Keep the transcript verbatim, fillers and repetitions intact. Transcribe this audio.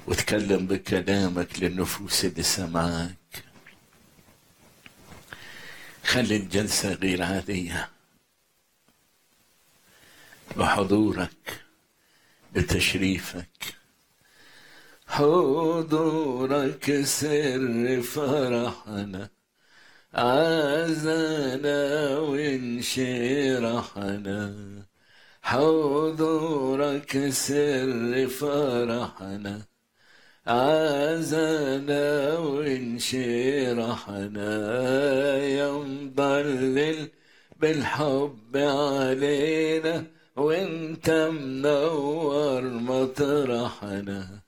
وتكلم بكلامك للنفوس اللي سمعك. خلي الجلسة غير عادية بحضورك بتشريفك. حضورك سر فرحنا، عزنا وانشرحنا. حضورك سر فرحنا، عزنا وانشرحنا. يا مضلل بالحب علينا، وانت منور مطرحنا.